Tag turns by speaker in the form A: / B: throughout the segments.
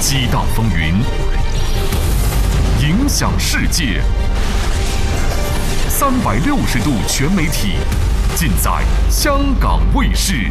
A: 激荡风云，影响世界。360度全媒体，尽在香港卫视。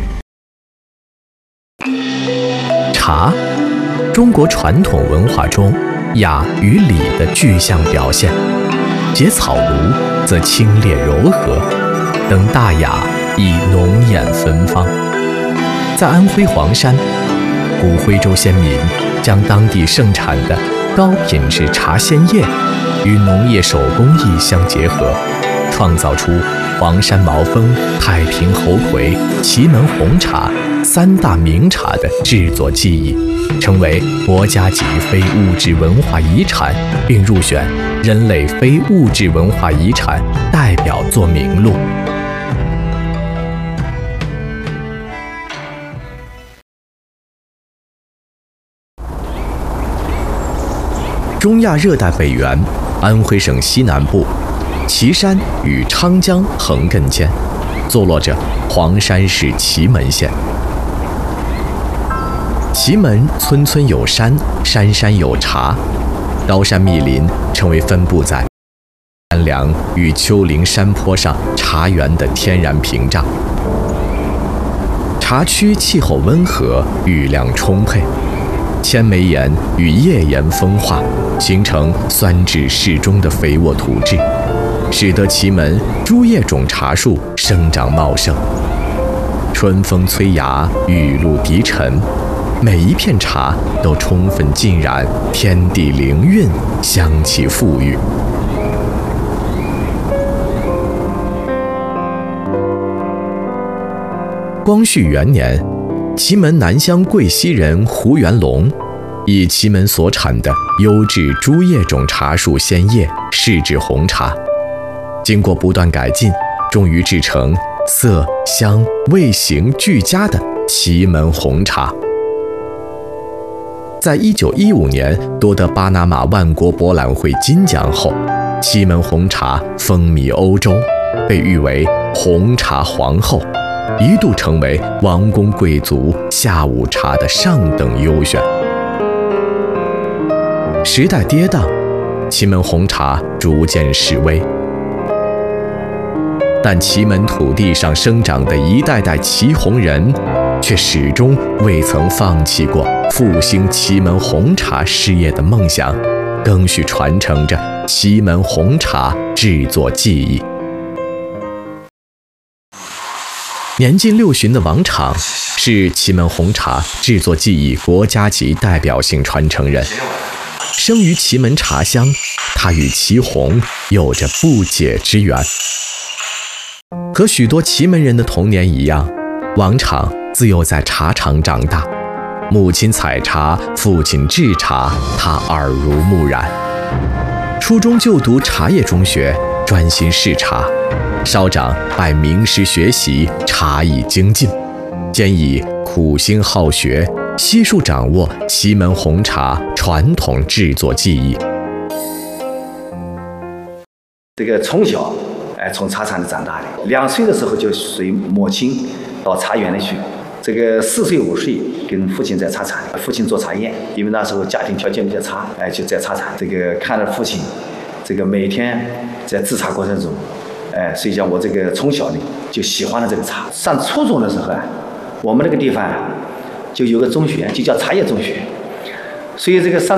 B: 茶，中国传统文化中雅与礼的具象表现。结草庐则清冽柔和，登大雅亦浓艳芬芳。在安徽黄山，古徽州先民将当地盛产的高品质茶鲜叶与农业手工艺相结合，创造出黄山毛峰、太平猴魁、祁门红茶三大名茶的制作技艺，成为国家级非物质文化遗产，并入选人类非物质文化遗产代表作名录。中亚热带北缘，安徽省西南部，岐山与昌江横亘间，坐落着黄山市祁门县。祁门村村有山，山山有茶，高山密林成为分布在山梁与丘陵山坡上茶园的天然屏障。茶区气候温和，雨量充沛，千枚岩与页岩风化，形成酸质适中的肥沃土质，使得祁门朱叶种茶树生长茂盛。春风催芽，雨露滴沉，每一片茶都充分浸染天地灵韵，香气馥郁。光绪元年，祁门南乡贵溪人胡元龙以祁门所产的优质朱叶种茶树鲜叶试制红茶，经过不断改进，终于制成色香味形俱佳的祁门红茶。在1915年夺得巴拿马万国博览会金奖后，祁门红茶风靡欧洲，被誉为红茶皇后，一度成为王公贵族下午茶的上等优选。时代跌宕，祁门红茶逐渐式微，但祁门土地上生长的一代代祁红人，却始终未曾放弃过复兴祁门红茶事业的梦想，更续传承着祁门红茶制作技艺。年近60的王昶是祁门红茶制作技艺国家级代表性传承人。生于祁门茶乡，他与祁红有着不解之缘。和许多祁门人的童年一样，王昶自幼在茶厂长大，母亲采茶，父亲制茶，他耳濡目染。初中就读茶叶中学，专心试茶，稍长拜名师学习，茶艺精进，兼以苦心好学，悉数掌握祁门红茶传统制作技艺。
C: 这个从小从茶厂里长大的，2岁的时候就随母亲到茶园里去。这个4岁5岁跟父亲在茶厂，父亲做茶叶，因为那时候家庭条件比较差，就在茶厂。这个看着父亲，这个每天在制茶过程中，所以讲我这个从小呢就喜欢了这个茶。上初中的时候我们那个地方就有个中学，就叫茶叶中学，所以这个上